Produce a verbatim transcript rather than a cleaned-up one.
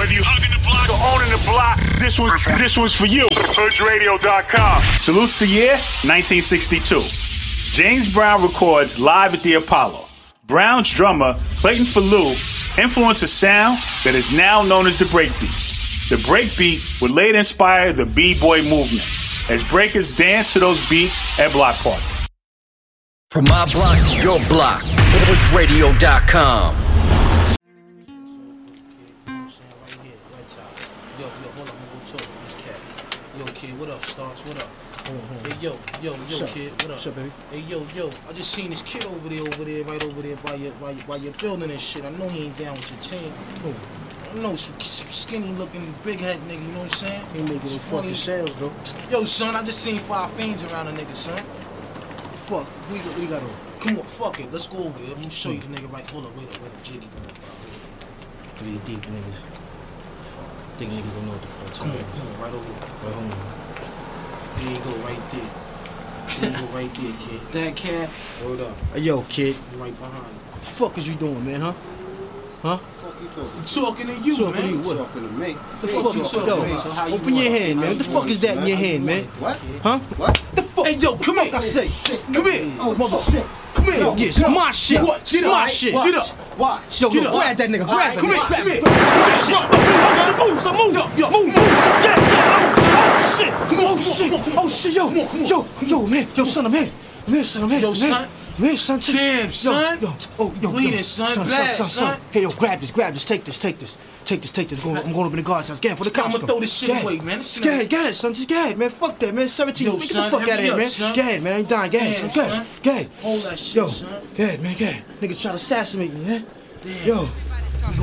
Whether you hugging the block or owning the block, this one, this one's for you. Hood Radio dot com. Salutes the year, nineteen sixty-two. James Brown records live at the Apollo. Brown's drummer, Clayton Falou, influenced a sound that is now known as the breakbeat. The breakbeat would later inspire the B-boy movement, as breakers dance to those beats at block parties. From my block to your block, Hood Radio dot com. Yo, yo, hold up, I'm gonna talk to this cat. Yo, kid, what up, Starks? What up? Mm-hmm. Hey, yo, yo, yo, What's kid, what up? What's up, baby? Hey, yo, yo, I just seen this kid over there, over there, right over there by your, by your, by your building and shit. I know he ain't down with your team. Who? I know some, some skinny looking, big head nigga, you know what I'm saying? He making no fucking sales, though. Yo, son, I just seen five fiends around a nigga, son. Fuck, we got, we got on. Come on, fuck it, let's go over there. I'm gonna show you the nigga right. Hold up, wait up, wait up, jiggy. Three deep niggas. Think niggas don't know what the fuck. Come on, come on, right over there. Right home. There you go, right there. There you go, right there, kid. That cat. Hold up. Hey, yo, kid. Right behind you. What the fuck is you doing, man, huh? Huh? What the fuck you talking? I'm talking to you, Talking man. to you, what? Talking to me. The fuck you talking Yo, about? so how you Open your want it? hand, man. What the How fuck you is that in want your it? hand, man? What? Huh? What? The fuck? Hey, yo, come here. I say. Shit. Come here. Oh, Mother. shit. Come here. Yo, Yeah, it's my shit. What? It's Get my up. shit. Watch. Get up. Watch. Yo, Get yo, up. grab that nigga. Grab Come him. here, Grab come him. here. It's my shit. Move, so move. Yo, yo, Move, move. Get that. Oh, shit. Come on, Oh, come on, shit. come on, come on. Oh, shit, yo. Come on, come on. Yo, yo, man. Yo, son, I'm here. I'm here, son. I'm here. Yo, I'm here. son. I'm here, son. Check- Damn, yo, son. Yo, oh, yo, Bleeding, yo. son. Son, Blast, son, son, son. son. Hey, yo, grab this, grab this. Take this, take this. Take this, take this. Go, I'm going up in the guard's house. Get it for the cops. I'ma come. throw this shit Get it. away, man. This shit Get ain't- it, get it, son. Just get it, man. Fuck that, man. seventeen. Yo, Get the son, fuck out of hurry here, up, man. son. Get it, man. I ain't dying. Get it, son. Damn, Get son. it. Get it. Hold that shit, Yo, son. get it, man. Get it. Nigga try to assassinate me, man. Damn. Yo.